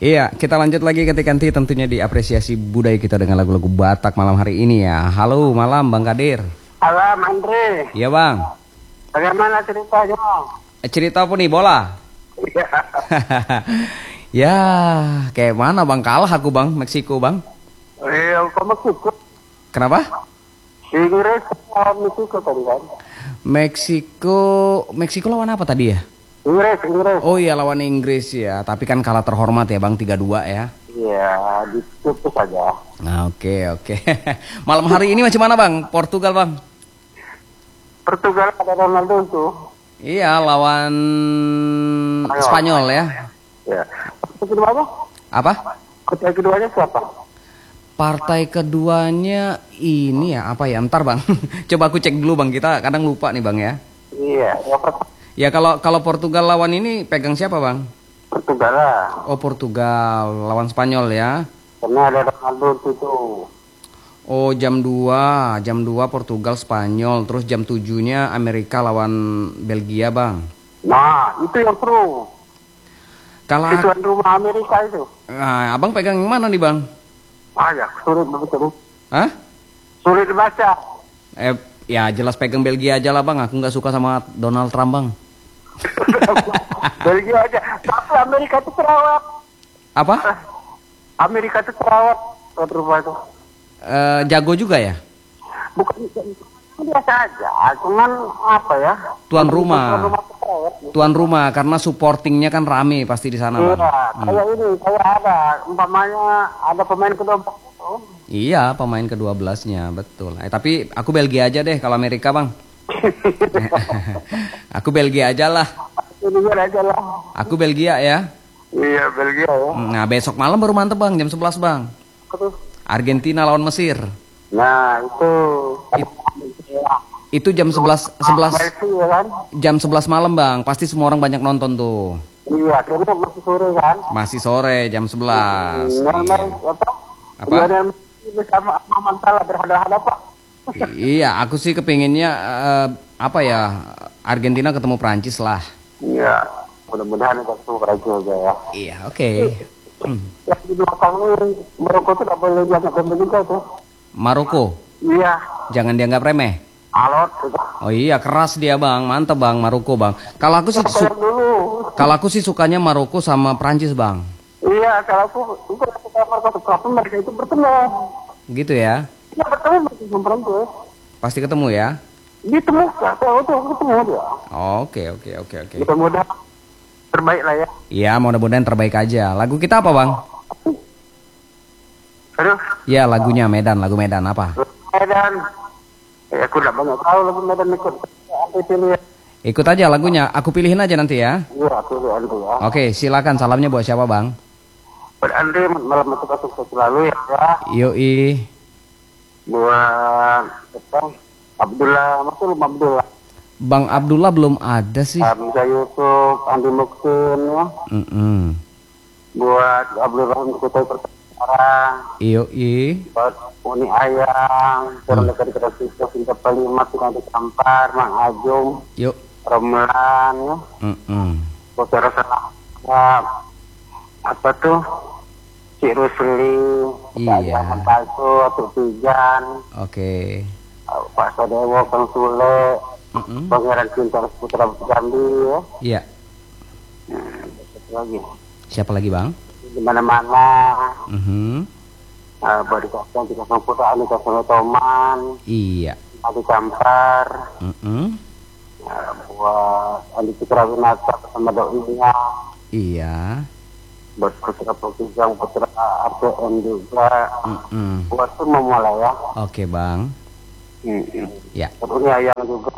Iya, kita lanjut lagi ganti-ganti tentunya diapresiasi budaya kita dengan lagu-lagu Batak malam hari ini ya. Halo malam Bang Kadir. Halo Andre. Iya Bang. Bagaimana ceritanya? Cerita apa nih bola? Iya. Ya, kayak mana Bang, kalah aku Bang, Meksiko Bang. Iya, kamu Meksiko. Kenapa? Inggris sama Meksiko tadi kan? Meksiko lawan apa tadi ya? Inggris. Oh iya lawan Inggris ya, tapi kan kalah terhormat ya Bang, 3-2 ya. Iya, ditutup saja. Nah, oke. Malam hari ini macam mana Bang? Portugal Bang? Portugal ada Ronaldo itu. Iya, lawan Spanyol ya. Ya. Partai keduanya? Apa? Partai keduanya siapa? Partai keduanya ini ya, apa ya? Ntar Bang, coba aku cek dulu Bang, kita kadang lupa nih Bang ya. Iya, Ya kalau Portugal lawan ini pegang siapa Bang? Portugal lah. Oh Portugal lawan Spanyol ya. Karena ada Ronaldo itu. Oh jam 2 Portugal Spanyol, terus jam 7-nya Amerika lawan Belgia Bang. Nah, itu yang seru. Kalau Tuan rumah Amerika itu. Nah, Abang pegang yang mana nih Bang? Ya, sulit begitu. Hah? Sulit dibaca. Ya jelas pegang Belgia aja lah Bang, aku nggak suka sama Donald Trump Bang. Belgia aja. Tapi Amerika itu terawat. Apa? Amerika itu terawat. Tuan rumah itu. Jago juga ya? Bukan biasa aja, cuman apa ya? Tuan rumah karena supportingnya kan rame pasti di sana Bang. Iya, kayak ada, umpamanya ada pemain kedua. Iya, pemain ke-12-nya, betul. Tapi aku Belgia aja deh kalau Amerika Bang. Aku Belgia aja lah. Aku Belgia ya. Iya, Belgia ya. Nah, besok malam baru mantep Bang, jam 11 Bang. Argentina lawan Mesir. Nah, Itu jam 11 kan? jam 11 malam Bang. Pasti semua orang banyak nonton tuh. Iya, karena masih sore kan? Masih sore jam 11. Apa? Bersama Mantalah berhadapan. Iya, aku sih kepinginnya apa ya? Argentina ketemu Prancis lah. Iya, mudah-mudahan itu ketemu Prancis aja ya. Iya, oke. Yang di belakang ini Maroko itu tidak boleh dianggap remeh juga tuh. Maroko? Iya. Jangan dianggap remeh. Alot. Oh iya, keras dia Bang, mantep Bang Maroko Bang. Kalau aku sih sukanya Maroko sama Prancis Bang. Iya, kalau aku suka Maroko, mereka itu bertemu. Gitu ya? Iya bertemu sama Prancis. Pasti ketemu ya? Ketemu dia. Oke. Mudah-mudahan terbaik lah ya. Iya, mudah-mudahan terbaik aja. Lagu kita apa Bang? Aduh. Ya lagunya lagu Medan apa? Medan. Ya, aku udah banyak tahu lagu Medan ikut. Ikut aja lagunya, aku pilihin aja nanti ya. Iya, pilih Andri ya. Oke, silakan salamnya buat siapa Bang? Buat Andri malam itu sukses selalu ya. Yoi. Buat Abdullah. Bang Abdullah belum ada sih. Bisa Yusuf, Andi Muksin ya. Buat Abdul Rahim Kutai Pertama. Yoi. Buat Uni Ayang, Terdekat Kreatif Cinta Palimat, Tinggal di Kampar, Mang Ajung, Yuk. Romlan ya. Saudara apa tuh? Cik Rusli, iya. Palsu, Atuk Pijan. Oke. Pak Sadewo, Kang Sule, Pangeran Cinta Putra Jambi ya. Iya. Lagi. Siapa lagi Bang? Di mana-mana. Baru Kasang, di Kasang Putra, Adi Kasang Toman. Iya. Adi Kampar. Buat Adi Putra Winata sama Doinya. Iya. Buat Putra Pokijang, Putra RTM juga. Buat semua mulai ya. Oke Bang. Ya. Buat Uni Ayang juga.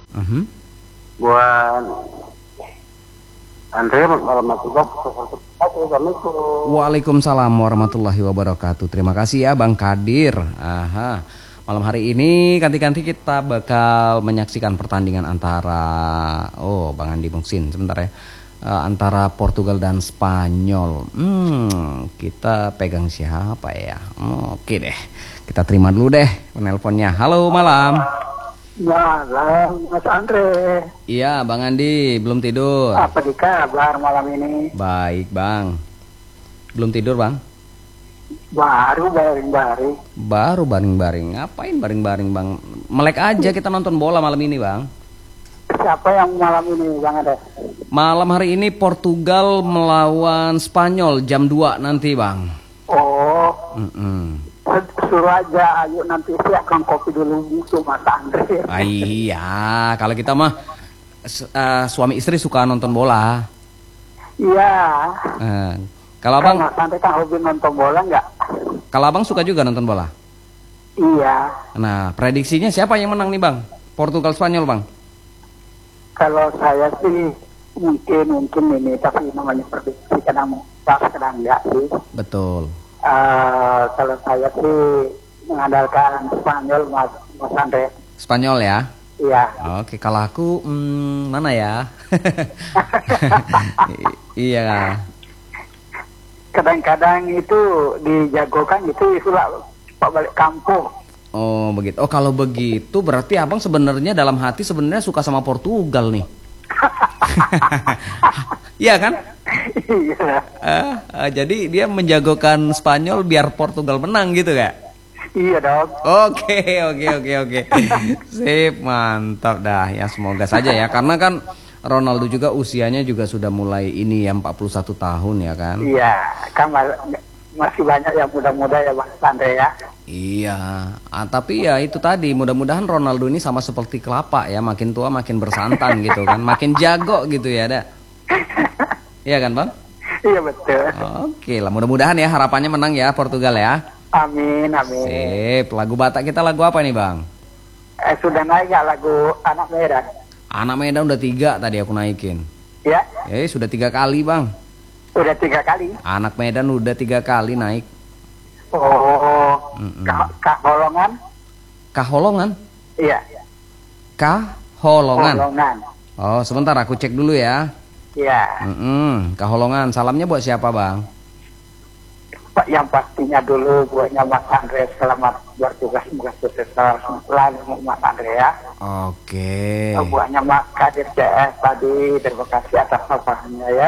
Buat Andre malam juga. Waalaikumsalam warahmatullahi wabarakatuh. Terima kasih ya Bang Kadir. Malam hari ini ganti-ganti kita bakal menyaksikan pertandingan antara Bang Andi Muksin sebentar ya. Antara Portugal dan Spanyol. Kita pegang siapa ya? Oke deh. Kita terima dulu deh penelponnya. Halo malam. Malam, Mas Andre. Iya, Bang Andi, belum tidur. Apa kabar malam ini? Baik, Bang. Belum tidur bang? Baru baring-baring. Baru baring-baring. Ngapain baring-baring bang? Melek aja kita nonton bola malam ini bang. Siapa yang malam ini Bang Ade? Malam hari ini Portugal melawan Spanyol jam 2 nanti bang. Oh, Mm-mm. suruh aja, ayo nanti siapkan kopi dulu gitu Mas Andre. Ah, iya, kalau kita mah suami istri suka nonton bola. Iya. Eh, kalau Kan abang, Mas Andre kan hobi nonton bola nggak? kalau abang suka juga nonton bola. Iya. Nah, prediksinya siapa yang menang nih bang? Portugal Spanyol bang? Kalau saya sih mungkin ini, tapi namanya prediksi kadang pas kadang enggak sih. Betul. Kalau saya sih mengandalkan Spanyol Mas Andre. Spanyol ya. Iya. Oke, kalau aku mana ya? Iya. Kadang-kadang itu dijagokan gitu itulah pak balik kampung. Oh begitu. Oh kalau begitu berarti abang sebenarnya dalam hati sebenarnya suka sama Portugal nih. Iya kan? Iya. Jadi dia menjagokan Spanyol biar Portugal menang gitu gak? Iya dong. Oke. Sip, mantap dah ya, semoga saja ya, karena kan Ronaldo juga usianya juga sudah mulai ini ya, 41 tahun ya kan? Iya, kan masih banyak yang muda-muda ya Bang Andre ya. Iya, tapi ya itu tadi, mudah-mudahan Ronaldo ini sama seperti kelapa ya, makin tua makin bersantan gitu kan, makin jago gitu ya, ada. Iya kan Bang? Iya betul. Oke lah, mudah-mudahan ya, harapannya menang ya Portugal ya. Amin, amin. Sip, lagu Batak kita lagu apa nih Bang? Sudah naik nggak lagu Anak Medan? Anak Medan udah 3 tadi aku naikin. Ya, Sudah 3 kali Bang. udah 3 kali. Anak Medan udah 3 kali naik. Oh, Kak Holongan? Kaholongan? Iya. Kaholongan. Holongan. Oh sebentar aku cek dulu ya. Iya. Kaholongan, salamnya buat siapa Bang? Pak, yang pastinya dulu buatnya Mas Andre, selamat bertugas, semoga sukses selalu Mas Andre ya. Oke. Buatnya Mas Kadir CS tadi, terima kasih atas sapanya ya.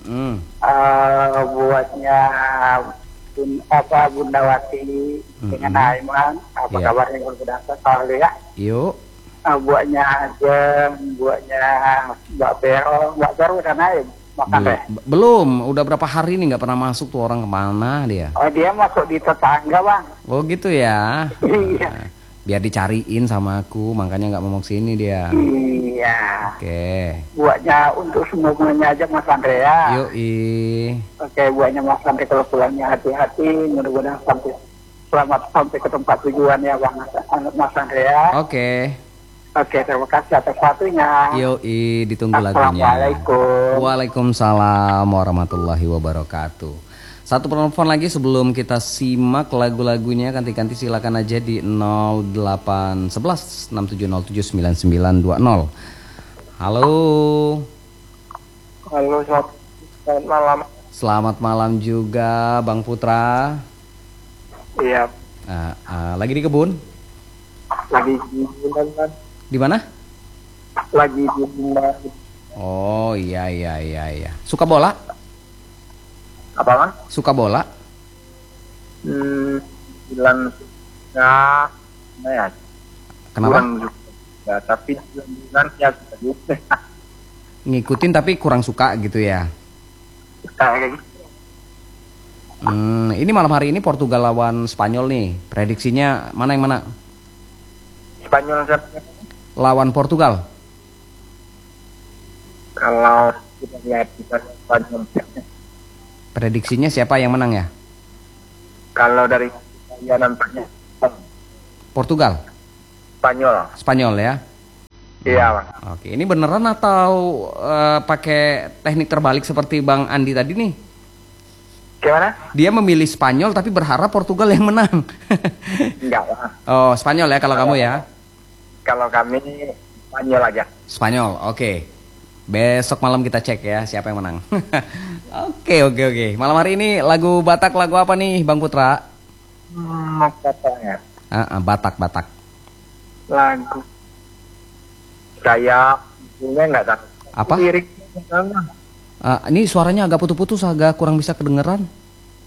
Buatnya Bunda Wati dengan Aiman, apa Iya. kabarnya berbeda selalu ya. Yuk. Buatnya Ajeng, buatnya Mbak Vero udah naik Mas Andre. Belum, udah berapa hari nih nggak pernah masuk tuh orang, kemana dia? Oh dia masuk di tetangga Bang. Oh gitu ya. Iya. Biar dicariin sama aku, makanya nggak mau kesini dia. Iya. Oke. Buatnya untuk semuanya aja Mas Andre ya. Yoi. Oke, buatnya Mas Andre kalau pulangnya hati-hati, mudah-mudahan selamat sampai ke tempat tujuan ya Bang Mas Andre ya. Oke. Oke, terima kasih atas waktunya. Yoi, ditunggu lagunya. Assalamualaikum. Waalaikumsalam warahmatullahi wabarakatuh. Satu penelpon lagi sebelum kita simak lagu-lagunya, ganti-ganti silakan aja di 0811 6707 9920. Halo. Halo, selamat malam. Selamat malam juga Bang Putra. Iya, Lagi di kebun? lagi di bulan kan? Di mana? Lagi di bulan. Oh iya. Suka bola? Apa Bang? Suka bola? Bulan ya, ya. Kenapa? Ya, tapi bulan ya juga. Ngikutin tapi kurang suka gitu ya. Kayak gitu. Ini malam hari ini Portugal lawan Spanyol nih. Prediksinya mana yang mana? Spanyol siapa? Lawan Portugal. Kalau kita lihat di Spanyol, Prediksinya siapa yang menang ya? kalau dari saya nampaknya Portugal. Spanyol. Ya. Iya Bang. Oke, ini beneran atau pakai teknik terbalik seperti Bang Andi tadi nih? Gimana? Dia memilih Spanyol tapi berharap Portugal yang menang. Enggak Bang. Oh, Spanyol ya kalau kamu ya? Kalau kami Spanyol aja. Spanyol, oke. Besok malam kita cek ya siapa yang menang. Oke. Malam hari ini lagu Batak, lagu apa nih Bang Putra? Katanya Batak. lagu saya punya nggak tahu. Apa? Lirik. Ini suaranya agak putus-putus, agak kurang bisa kedengeran.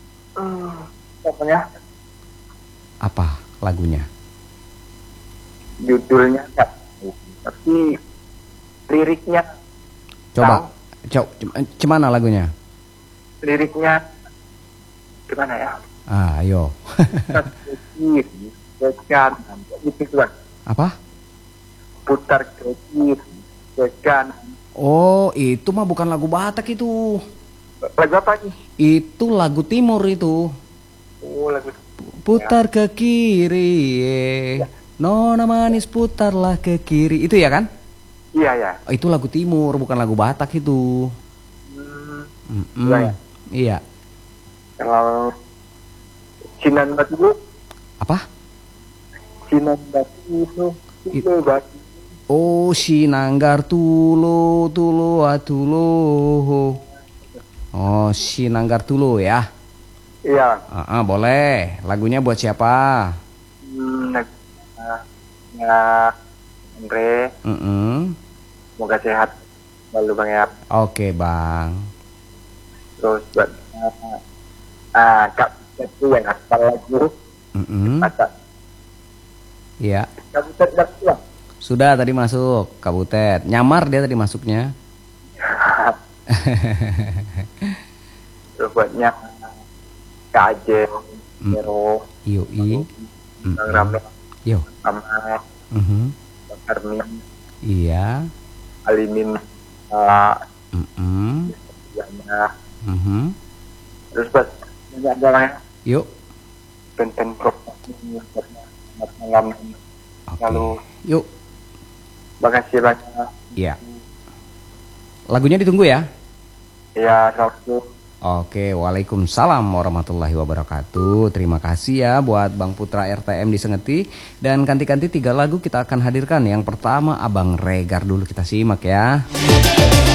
pokoknya. Apa lagunya? Judulnya nggak tahu, tapi liriknya Coba, tahu. Cemana lagunya? Liriknya gimana ya? Ayo. Kiri, ke kanan, itu kan. Apa? Putar ke kiri, ke kanan. Oh, itu mah bukan lagu Batak itu. Lagu apa nih? Itu lagu Timur itu. Oh, lagu Putar ke kiri, Nona manis putarlah ke kiri. Itu ya kan? iya ya. Oh, itu lagu Timur, bukan lagu Batak itu. Iya ya. Iya. Kalau Sinan Batu, Apa? Sinan Batu itu batu. Oh, Sinanggar tulo tulo atulo. Oh, Sinanggar tulo ya. Iya. Boleh. Lagunya buat siapa? Ya, Andre, semoga sehat selalu Bang ya. Oke, Bang. Terus buat Kak itu yang hafal lagu masa. Iya. Kak Butet udah. Sudah tadi masuk Kabutet. Nyamar dia tadi masuknya. Terus buatnya Kak Ajeng, Nero, Yoi. Bang Rame, Yo. sama Bang Armin, Iya. Alimin, Yana. Terus buat ada lah ya. Yuk. Pen malam. Lalu Yuk. makasih banyak. Iya. Lagunya ditunggu ya. Ya, selalu. Oke, waalaikumsalam warahmatullahi wabarakatuh. Terima kasih ya buat Bang Putra RTM di Sengeti. Dan ganti-ganti 3 lagu kita akan hadirkan. Yang pertama Abang Regar dulu kita simak ya.